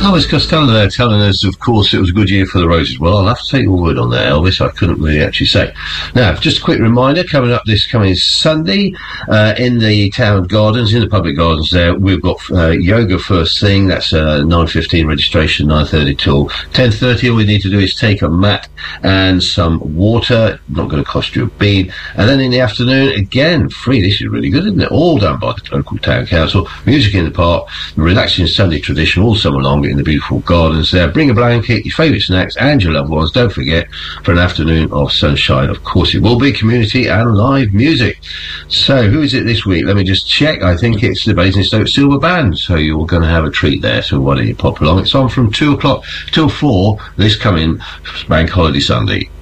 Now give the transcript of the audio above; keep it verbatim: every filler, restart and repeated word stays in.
Oh, it's Costello there telling us, of course, it was a good year for the Roses. Well, I'll have to take your word on that, Elvis. I couldn't really actually say. Now, just a quick reminder, coming up this coming Sunday, uh, in the town gardens, in the public gardens there, we've got uh, yoga first thing. That's uh, nine fifteen registration, nine thirty till ten thirty. All we need to do is take a mat and some water. Not going to cost you a bean. And then in the afternoon, again, free. This is really good, isn't it? All done by the local town council. Music in the park, relaxing Sunday tradition all summer long in the beautiful gardens there. Bring a blanket, your favourite snacks and your loved ones. Don't forget, for an afternoon of sunshine, of course it will be community and live music. So who is it this week? Let me just check. I think it's the Basingstoke Silver Band, so you're going to have a treat there, so why don't you pop along. It's on from two o'clock till four this coming bank holiday Sunday.